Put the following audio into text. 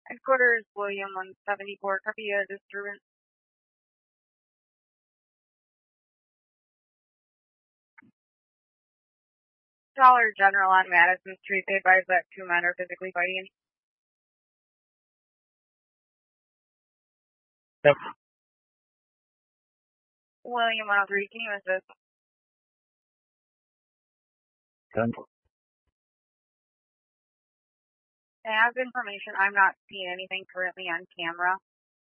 Headquarters, William 174, copy disturbance. Dollar General on Madison Street, they advise that 2 men are physically fighting. Yep. William 103, can you assist? Done. As information, I'm not seeing anything currently on camera.